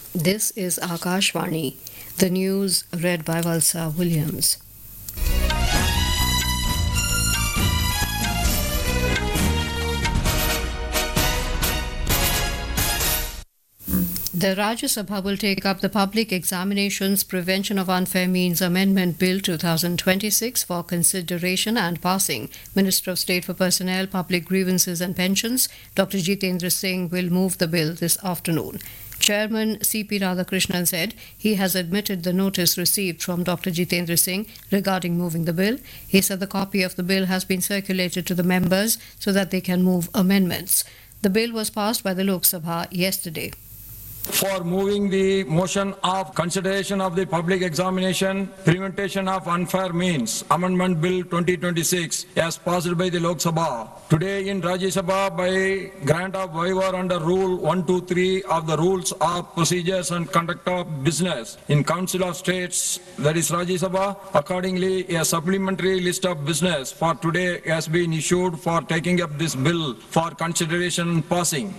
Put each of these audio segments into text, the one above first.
This is Akashvani, the news read by Valsa Williams. The Rajya Sabha will take up the Public Examinations Prevention of Unfair Means Amendment Bill 2026 for consideration and passing. Minister of State for Personnel, Public Grievances and Pensions, Dr. Jitendra Singh, will move the bill this afternoon. Chairman C.P. Radhakrishnan said he has admitted the notice received from Dr. Jitendra Singh regarding moving the bill. He said the copy of the bill has been circulated to the members so that they can move amendments. The bill was passed by the Lok Sabha yesterday. For moving the motion of consideration of the public examination, prevention of unfair means, Amendment Bill 2026, as passed by the Lok Sabha. Today in Rajya Sabha by grant of waiver under Rule 123 of the Rules of Procedures and Conduct of Business in Council of States, that is Rajya Sabha. Accordingly, a supplementary list of business for today has been issued for taking up this bill for consideration and passing.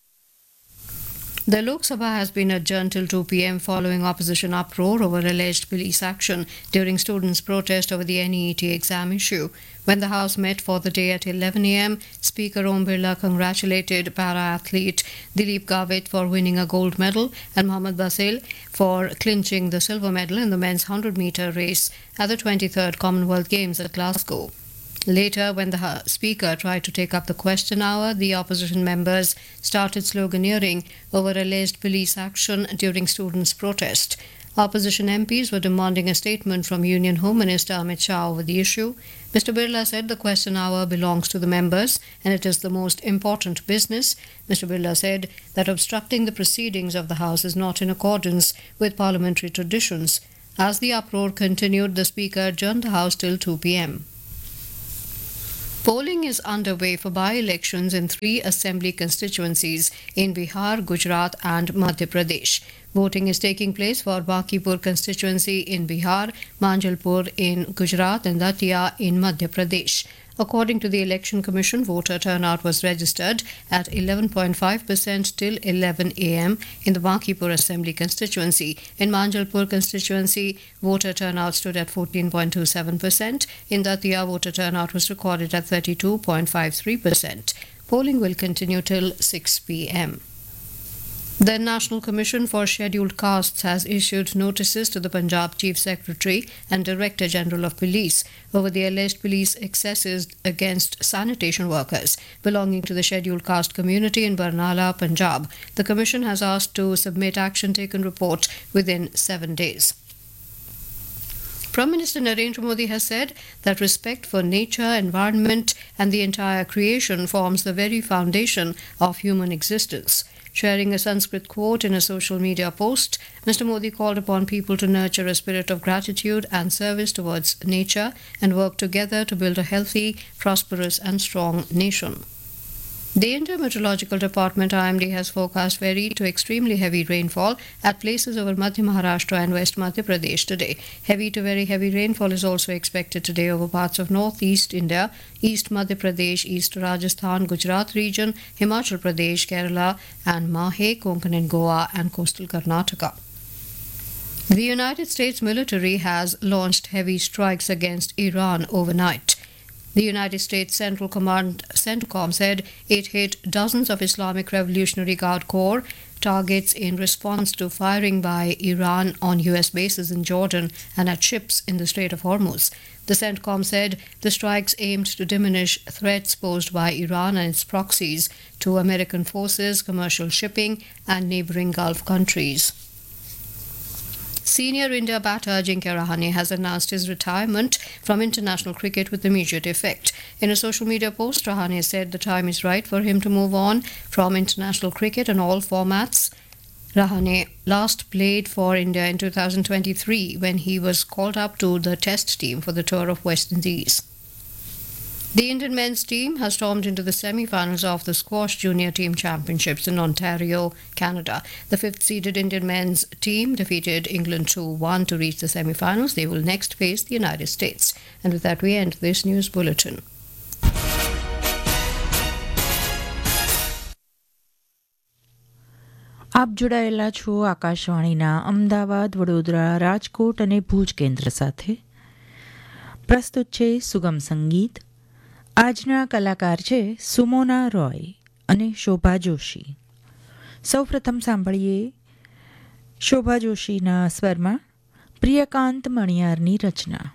The Lok Sabha has been adjourned till 2 p.m. following opposition uproar over alleged police action during students' protest over the NEET exam issue. When the House met for the day at 11 a.m., Speaker Om Birla congratulated para-athlete Dilip Gavit for winning a gold medal and Mohammad Basil for clinching the silver medal in the men's 100-meter race at the 23rd Commonwealth Games at Glasgow. Later, when the Speaker tried to take up the question hour, the opposition members started sloganeering over alleged police action during students' protest. Opposition MPs were demanding a statement from Union Home Minister Amit Shah over the issue. Mr. Birla said the question hour belongs to the members and it is the most important business. Mr. Birla said that obstructing the proceedings of the House is not in accordance with parliamentary traditions. As the uproar continued, the Speaker adjourned the House till 2 p.m. Polling is underway for by-elections in 3 assembly constituencies in Bihar, Gujarat and Madhya Pradesh. Voting is taking place for Bakipur constituency in Bihar, Manjalpur in Gujarat and Datia in Madhya Pradesh. According to the Election Commission, voter turnout was registered at 11.5% till 11 a.m. in the Bakipur Assembly constituency. In Manjalpur constituency, voter turnout stood at 14.27%. In Datia, voter turnout was recorded at 32.53%. Polling will continue till 6 p.m. The National Commission for Scheduled Castes has issued notices to the Punjab Chief Secretary and Director General of Police over the alleged police excesses against sanitation workers belonging to the scheduled caste community in Barnala, Punjab. The Commission has asked to submit action taken report within 7 days. Prime Minister Narendra Modi has said that respect for nature, environment and the entire creation forms the very foundation of human existence. Sharing a Sanskrit quote in a social media post, Mr. Modi called upon people to nurture a spirit of gratitude and service towards nature and work together to build a healthy, prosperous and strong nation. The Indian Meteorological Department IMD has forecast very to extremely heavy rainfall at places over Madhya Maharashtra and West Madhya Pradesh today. Heavy to very heavy rainfall is also expected today over parts of northeast India, East Madhya Pradesh, East Rajasthan, Gujarat region, Himachal Pradesh, Kerala and Mahe, Konkan and Goa and coastal Karnataka. The United States military has launched heavy strikes against Iran overnight. The United States Central Command CENTCOM said it hit dozens of Islamic Revolutionary Guard Corps targets in response to firing by Iran on U.S. bases in Jordan and at ships in the Strait of Hormuz. The CENTCOM said the strikes aimed to diminish threats posed by Iran and its proxies to American forces, commercial shipping and neighboring Gulf countries. Senior India batter Ajinkya Rahane has announced his retirement from international cricket with immediate effect. In a social media post, Rahane said the time is right for him to move on from international cricket in all formats. Rahane last played for India in 2023 when he was called up to the Test team for the tour of West Indies. The Indian men's team has stormed into the semi-finals of the Squash Junior Team Championships in Ontario, Canada. The fifth-seeded Indian men's team defeated England 2-1 to reach the semi-finals. They will next face the United States. And with that, we end this news bulletin. આપ જોડાયેલા છો આકાશવાણીના અમદાવાદ, વડોદરા, રાજકોટ અને ભુજ કેન્દ્ર સાથે. પ્રસ્તુત છે સુગમ સંગીત. આજના કલાકાર છે સુમોના રોય અને શોભા જોશી. સૌપ્રથમ સાંભળીએ શોભા જોશીના સ્વરમાં પ્રિયકાંત મણિયારની રચના.